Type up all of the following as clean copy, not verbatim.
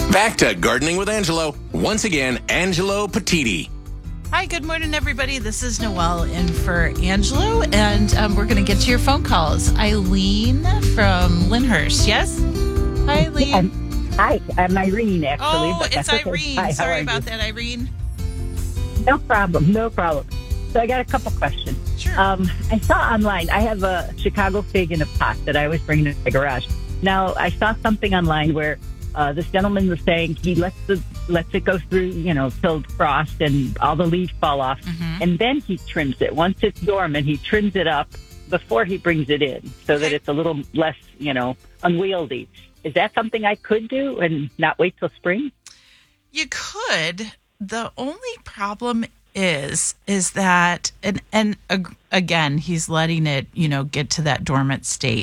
Back to Gardening with Angelo. Once again, Angelo Petiti. Hi, good morning, everybody. This is Noelle in for Angelo, and we're going to get to your phone calls. Eileen from Lyndhurst, yes? Hi, Eileen. Hi, I'm Irene, actually. Oh, it's Irene. Hi, Sorry about that, Irene. No problem. So I got a couple questions. Sure. I saw online, I have a Chicago fig in a pot that I always bring to my garage. Now, I saw something online where this gentleman was saying he lets it go through, till frost and all the leaves fall off. Mm-hmm. And then he trims it. Once it's dormant, he trims it up before he brings it in so that it's a little less, unwieldy. Is that something I could do and not wait till spring? You could. The only problem is that, and again, he's letting it, get to that dormant state.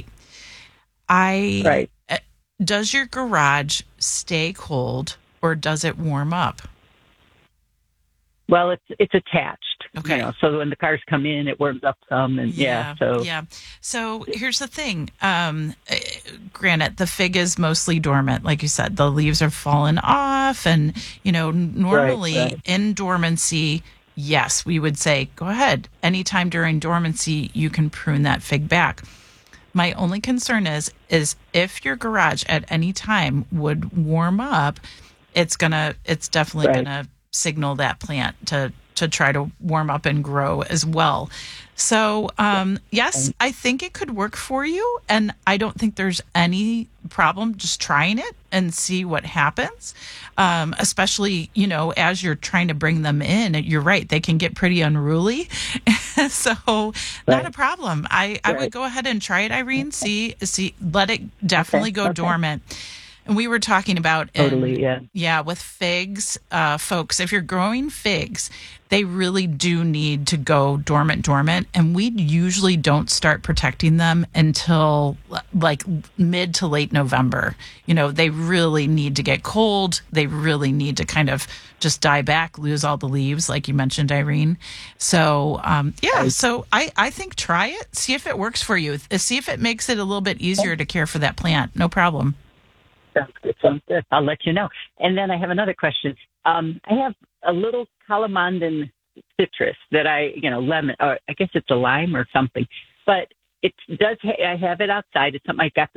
Right. Does your garage stay cold or does it warm up? Well, it's attached. Okay. So when the cars come in, it warms up some, and So here's the thing. Granted, the fig is mostly dormant, like you said. The leaves are falling off, and normally in dormancy, yes, we would say go ahead. Anytime during dormancy, you can prune that fig back. My only concern is if your garage at any time would warm up, it's definitely gonna signal that plant to try to warm up and grow as well. So, yes, I think it could work for you. And I don't think there's any problem just trying it and see what happens. Especially, as you're trying to bring them in, you're right. They can get pretty unruly. So not a problem. I would go ahead and try it, Irene. See, let it definitely go dormant. And we were talking about with figs, folks, if you're growing figs, they really do need to go dormant. And we usually don't start protecting them until like mid to late November. They really need to get cold. They really need to kind of just die back, lose all the leaves, like you mentioned, Irene. So, so I think try it. See if it works for you. See if it makes it a little bit easier to care for that plant. No problem. Sounds good. I'll let you know. And then I have another question. I have a little calamandan citrus that lemon, or I guess it's a lime or something, but I have it outside. It's something I got